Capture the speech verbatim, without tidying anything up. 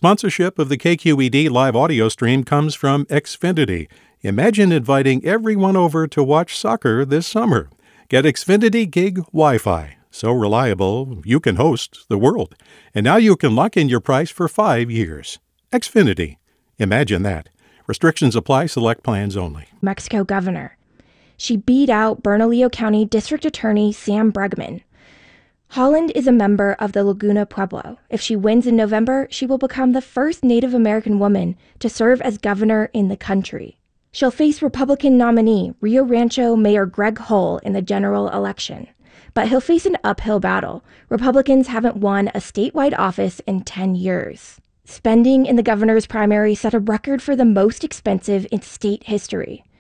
Sponsorship of the K Q E D live audio stream comes from Xfinity. Imagine inviting everyone over to watch soccer this summer. Get Xfinity Gig Wi-Fi. So reliable, you can host the world. And now you can lock in your price for five years. Xfinity. Imagine that. Restrictions apply. Select plans only. Mexico governor. She beat out Bernalillo County District Attorney Sam Bregman. Holland is a member of the Laguna Pueblo. If she wins in November, she will become the first Native American woman to serve as governor in the country. She'll face Republican nominee Rio Rancho Mayor Greg Hull in the general election. But he'll face an uphill battle. Republicans haven't won a statewide office in ten years. Spending in the governor's primary set a record for the most expensive in state history.